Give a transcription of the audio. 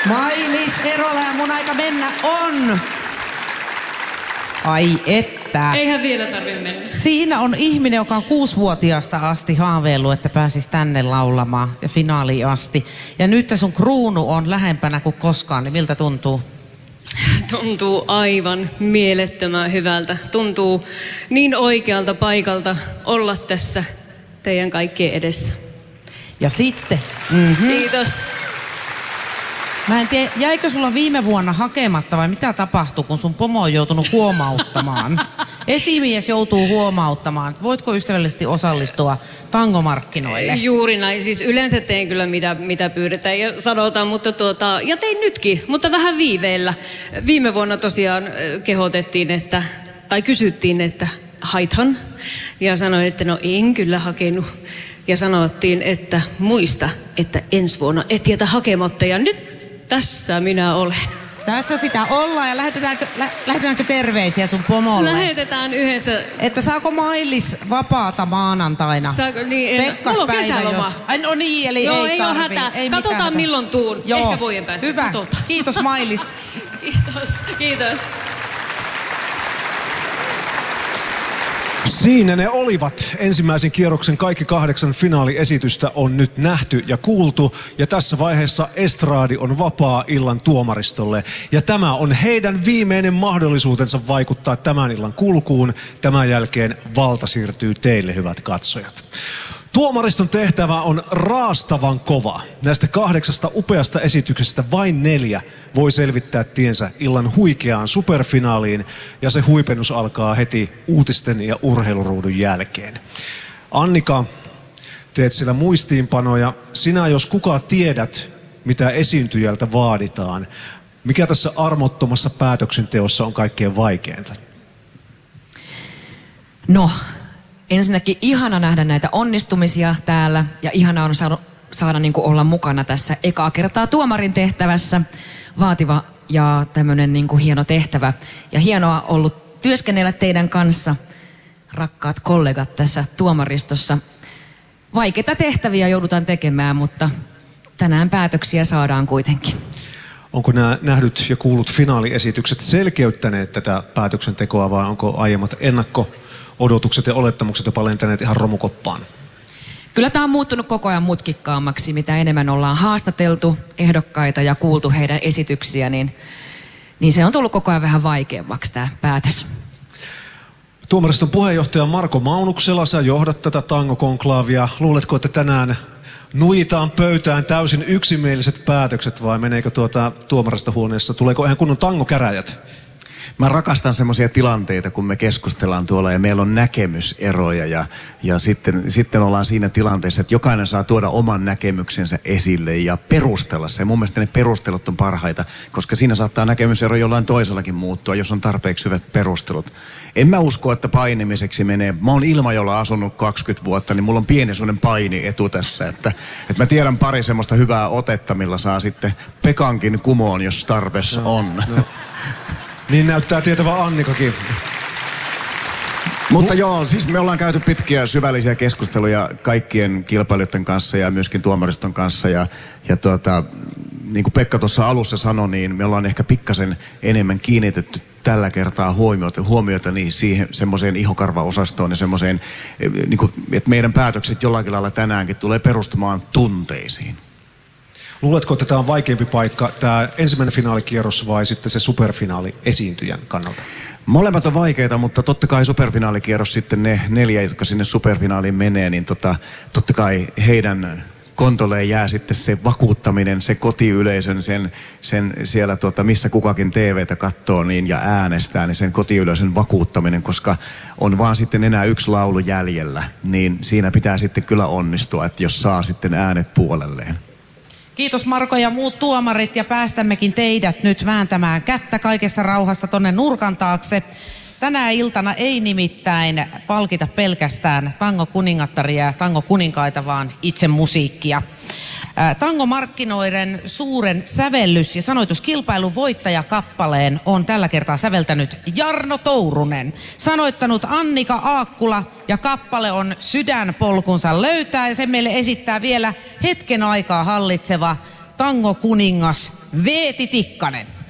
Mailis Erola ja mun aika mennä on. Ai että. Eihän vielä tarvitse mennä. Siinä on ihminen, joka on 6-vuotiaasta asti haaveillut, että pääsisi tänne laulamaan ja finaaliin asti. Ja nyt sun kruunu on lähempänä kuin koskaan, niin miltä tuntuu? Tuntuu aivan mielettömän hyvältä. Tuntuu niin oikealta paikalta olla tässä teidän kaikkien edessä. Ja sitten... Kiitos. Mä en tiedä, jäikö sulla viime vuonna hakematta vai mitä tapahtui, kun sun pomo on joutunut huomauttamaan? Esimies joutuu huomauttamaan, että voitko ystävällisesti osallistua tangomarkkinoille? Juuri näin. Siis yleensä teen kyllä mitä pyydetään ja sanotaan, mutta ja tein nytkin, mutta vähän viiveellä. Viime vuonna tosiaan kehotettiin, tai kysyttiin, että haithan. Ja sanoin, että no en kyllä hakenut. Ja sanottiin, että muista, että ensi vuonna et jätä hakematta. Ja nyt tässä minä olen. Tässä sitä ollaan ja lähetetäänkö terveisiä sun pomolle? Lähetetään yhdessä. Että saako Mailis vapaata maanantaina? Saako, niin, mulla on kesäloma. No niin, eli joo, ei ole hätää. Katsotaan milloin tuun. Joo. Ehkä vuoden päästä. Hyvä. Katsotaan. Kiitos Mailis. Kiitos. Siinä ne olivat. Ensimmäisen kierroksen kaikki 8 finaaliesitystä on nyt nähty ja kuultu. Ja tässä vaiheessa estraadi on vapaa illan tuomaristolle. Ja tämä on heidän viimeinen mahdollisuutensa vaikuttaa tämän illan kulkuun. Tämän jälkeen valta siirtyy teille, hyvät katsojat. Tuomariston tehtävä on raastavan kova. Näistä 8 upeasta esityksestä vain 4 voi selvittää tiensä illan huikeaan superfinaaliin, ja se huipennus alkaa heti uutisten ja urheiluruudun jälkeen. Annika, teet siellä muistiinpanoja. Sinä, jos kuka, tiedät, mitä esiintyjältä vaaditaan. Mikä tässä armottomassa päätöksenteossa on kaikkein vaikeinta? No, ensinnäkin ihana nähdä näitä onnistumisia täällä ja ihana on saada niin kuin olla mukana tässä ekaa kertaa tuomarin tehtävässä. Vaativa ja tämmöinen niin kuin hieno tehtävä. Ja hienoa ollut työskennellä teidän kanssa, rakkaat kollegat tässä tuomaristossa. Vaikeita tehtäviä joudutaan tekemään, mutta tänään päätöksiä saadaan kuitenkin. Onko nämä nähdyt ja kuullut finaaliesitykset selkeyttäneet tätä päätöksentekoa vai onko aiemmat ennakko-odotukset ja olettamukset jopa lentäneet ihan romukoppaan? Kyllä tämä on muuttunut koko ajan mutkikkaammaksi, mitä enemmän ollaan haastateltu ehdokkaita ja kuultu heidän esityksiä, niin se on tullut koko ajan vähän vaikeammaksi tämä päätös. Tuomariston puheenjohtaja Marko Maunuksela, sä johdat tätä tangokonklaavia. Luuletko, että tänään nuitaan pöytään täysin yksimieliset päätökset vai meneekö tuomaristohuoneessa? Tuleeko ihan kunnon tangokäräjät? Mä rakastan semmoisia tilanteita, kun me keskustellaan tuolla ja meillä on näkemyseroja ja sitten ollaan siinä tilanteessa, että jokainen saa tuoda oman näkemyksensä esille ja perustella se. Mun mielestä ne perustelut on parhaita, koska siinä saattaa näkemysero jollain toisellakin muuttua, jos on tarpeeksi hyvät perustelut. En mä usko, että painimiseksi menee. Mä oon Ilmajolla asunut 20 vuotta, niin mulla on pieni sellainen painietu tässä, että mä tiedän pari semmoista hyvää otetta, millä saa sitten Pekankin kumoon, jos tarpeessa on. No. Niin näyttää tietävä Annikakin. Mutta joo, siis me ollaan käyty pitkiä syvällisiä keskusteluja kaikkien kilpailijoiden kanssa ja myöskin tuomariston kanssa. Ja niin kuin Pekka tuossa alussa sanoi, niin me ollaan ehkä pikkasen enemmän kiinnitetty tällä kertaa huomiota niin siihen semmoiseen ihokarvaosastoon ja semmoiseen, niin kuin, että meidän päätökset jollakin lailla tänäänkin tulee perustumaan tunteisiin. Luuletko, että tämä on vaikeampi paikka, tämä ensimmäinen finaalikierros vai sitten se superfinaali esiintyjän kannalta? Molemmat on vaikeita, mutta totta kai superfinaalikierros sitten ne 4, jotka sinne superfinaaliin menee, niin totta kai heidän kontolle jää sitten se vakuuttaminen, se kotiyleisön, sen siellä missä kukakin TVtä katsoo niin, ja äänestää, niin sen kotiyleisön vakuuttaminen, koska on vaan sitten enää 1 laulu jäljellä, niin siinä pitää sitten kyllä onnistua, että jos saa sitten äänet puolelleen. Kiitos Marko ja muut tuomarit ja päästämmekin teidät nyt vääntämään kättä kaikessa rauhassa tonne nurkan taakse. Tänä iltana ei nimittäin palkita pelkästään tangokuningattaria ja tangokuninkaita, vaan itse musiikkia. Tangomarkkinoiden suuren sävellys- ja sanoituskilpailun voittajakappaleen on tällä kertaa säveltänyt Jarno Tourunen. Sanoittanut Annika Aakkula ja kappale on Sydänpolkunsa löytää ja sen meille esittää vielä hetken aikaa hallitseva tangokuningas Veeti Tikkanen.